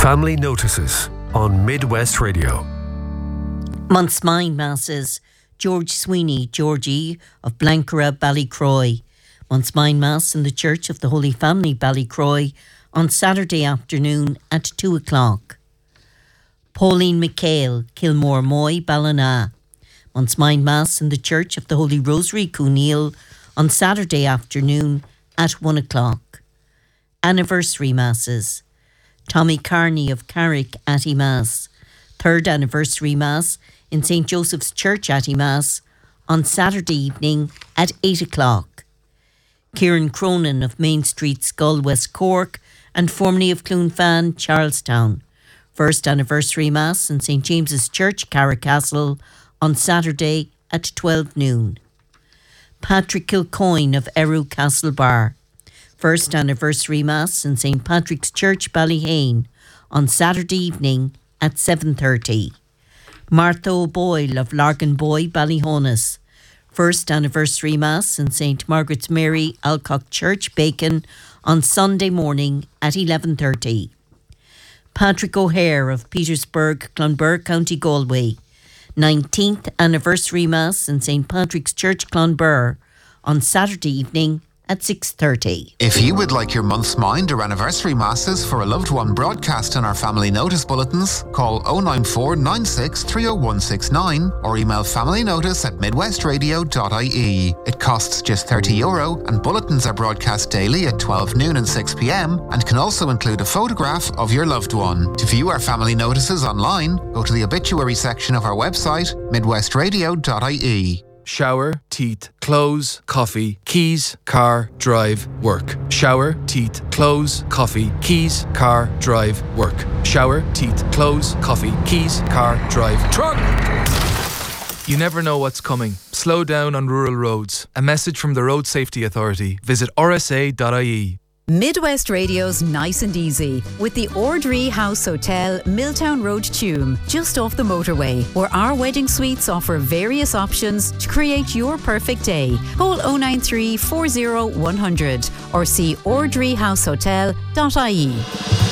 Family Notices on Midwest Radio. Monthsmine Masses. George Sweeney, Georgie of Blankera, Ballycroy. Monthsmine Mass in the Church of the Holy Family, Ballycroy, on Saturday afternoon at 2 o'clock. Pauline McHale, Kilmore Moy, Ballina. Monthsmine Mass in the Church of the Holy Rosary, Cooneal, on Saturday afternoon at 1 o'clock. Anniversary Masses. Tommy Carney of Carrick, Attymass. Third Anniversary Mass in St. Joseph's Church, Attymass, on Saturday evening at 8 o'clock. Kieran Cronin of Main Street, Skull, West Cork, and formerly of Cloonfan, Charlestown. First Anniversary Mass in St. James's Church, Carrickcastle, on Saturday at 12 noon. Patrick Kilcoyne of Eru Castlebar. First Anniversary Mass in St. Patrick's Church, Ballyhane, on Saturday evening at 7:30. Martha O'Boyle of Larganboy, Ballyhonus. First Anniversary Mass in St. Margaret's Mary, Alcock Church, Bacon, on Sunday morning at 11:30. Patrick O'Hare of Petersburg, Clonbur, County Galway. 19th Anniversary Mass in St. Patrick's Church, Clonbur, on Saturday evening at 6:30. If you would like your month's mind or anniversary masses for a loved one broadcast in our family notice bulletins, call 094 96 30169 or email familynotice@midwestradio.ie. It costs just €30 and bulletins are broadcast daily at 12 noon and 6 p.m. and can also include a photograph of your loved one. To view our family notices online, go to the obituary section of our website, midwestradio.ie. Shower, teeth, clothes, coffee, keys, car, drive, work. Shower, teeth, clothes, coffee, keys, car, drive, work. Shower, teeth, clothes, coffee, keys, car, drive, truck! You never know what's coming. Slow down on rural roads. A message from the Road Safety Authority. Visit rsa.ie. Midwest Radio's Nice and Easy with the Ordree House Hotel, Milltown Road, Tuam, just off the motorway, where our wedding suites offer various options to create your perfect day. Call 093 40 100 or see ordreehousehotel.ie.